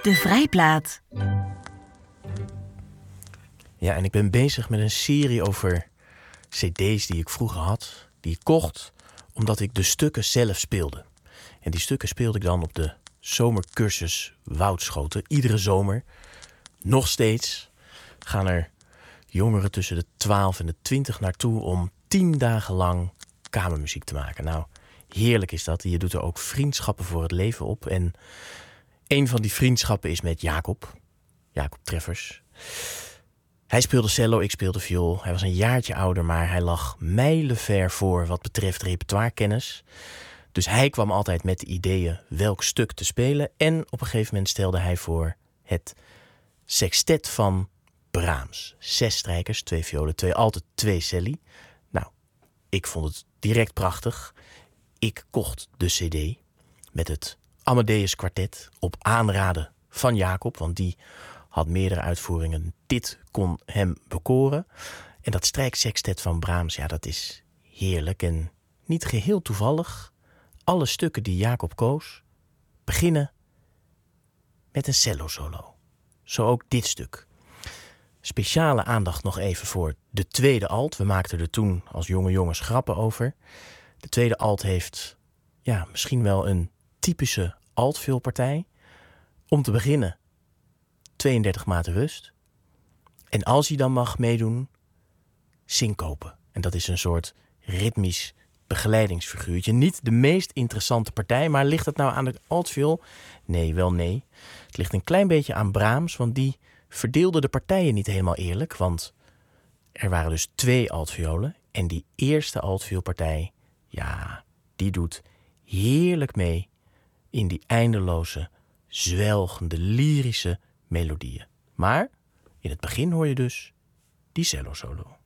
De Vrijplaat. Ja, en ik ben bezig met een serie over cd's die ik vroeger had. Die ik kocht omdat ik de stukken zelf speelde. En die stukken speelde ik dan op de zomercursus Woudschoten. Iedere zomer, nog steeds, gaan er jongeren tussen de 12 en de 20 naartoe om 10 dagen lang kamermuziek te maken. Nou, heerlijk is dat. Je doet er ook vriendschappen voor het leven op. En een van die vriendschappen is met Jacob Treffers. Hij speelde cello, ik speelde viool. Hij was een jaartje ouder, maar hij lag mijlenver voor wat betreft repertoirekennis. Dus hij kwam altijd met de ideeën welk stuk te spelen. En op een gegeven moment stelde hij voor het sextet van Brahms. 6 strijkers, 2 violen, 2 alten, 2 celli. Nou, ik vond het direct prachtig. Ik kocht de cd met het Amadeus kwartet op aanraden van Jacob, want die had meerdere uitvoeringen. Dit kon hem bekoren. En dat strijksextet van Brahms, ja, dat is heerlijk. En niet geheel toevallig, alle stukken die Jacob koos beginnen met een cello-solo. Zo ook dit stuk. Speciale aandacht nog even voor de tweede alt. We maakten er toen als jonge jongens grappen over. De tweede alt heeft misschien wel een typische altvioolpartij. Om te beginnen 32 maten rust. En als hij dan mag meedoen, syncope. En dat is een soort ritmisch begeleidingsfiguurtje. Niet de meest interessante partij, maar ligt het nou aan de altviool? Nee, wel nee. Het ligt een klein beetje aan Brahms, want die verdeelde de partijen niet helemaal eerlijk. Want er waren dus 2 altviolen. En die eerste altvioolpartij, ja, die doet heerlijk mee in die eindeloze, zwelgende, lyrische melodieën. Maar in het begin hoor je dus die cello-solo.